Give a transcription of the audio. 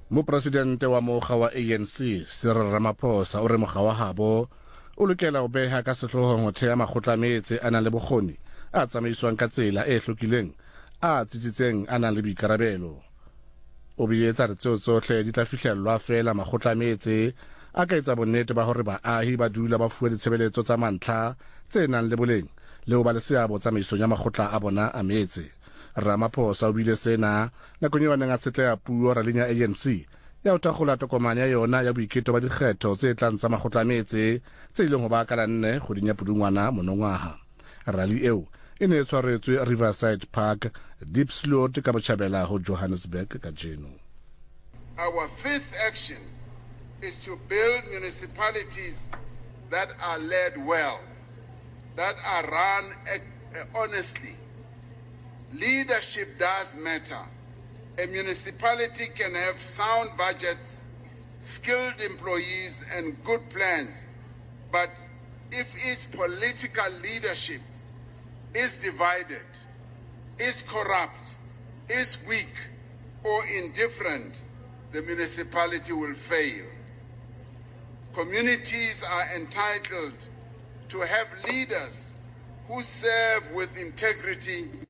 Mopresidente wa mokga wa ANC Cyril Ramaphosa o re mokga wa habo o lokela ho beha ka sehlohong ho thea makgotla a metse a nang le bokgoni a tsamaiswang ka tsela e hlokileng a tsitsitseng a nang le boikarabelo. O boetsa re tseo tsohle di tla fihlellwa fela makgotla a metse a ka etsa bonnete ba hore baahi ba dula ba fuwe ditshebeletso tsa mantlha tse nang le boleng le ho ba le seabo tsamaisong ya makgotla a bona a metse. Ramaphosa o bile sena nakong eo a neng a tsetleha puo raleng ya ANC ya ho thakgola tokomane ya yona ya boiketlo ba dikgetho tse tlang tsa makgotla a metse tse ileng ho ba ka la 4 kgweding ya Pudungwana monongwaha. Rally eo e ne e tshwaretswe Riverside Park, Diepsloot ka Botjhabela ho Johannesburg ka jeno. Our fifth action is to build municipalities that are led well, that are run honestly. Leadership does matter. A municipality can have sound budgets, skilled employees, and good plans. But if its political leadership is divided, is corrupt, is weak, or indifferent, the municipality will fail. Communities are entitled to have leaders who serve with integrity